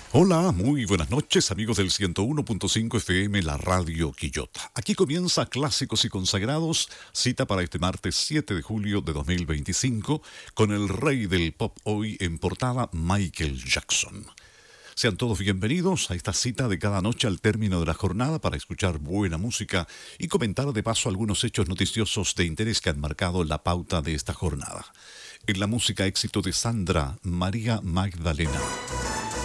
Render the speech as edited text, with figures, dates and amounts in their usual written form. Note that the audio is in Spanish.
Hola, muy buenas noches amigos del 101.5 FM, la radio Quillota. Aquí comienza Clásicos y Consagrados, cita para este martes 7 de julio de 2025, con el rey del pop hoy en portada, Michael Jackson. Sean todos bienvenidos a esta cita de cada noche al término de la jornada para escuchar buena música y comentar de paso algunos hechos noticiosos de interés que han marcado la pauta de esta jornada. En la música éxito de Sandra María Magdalena.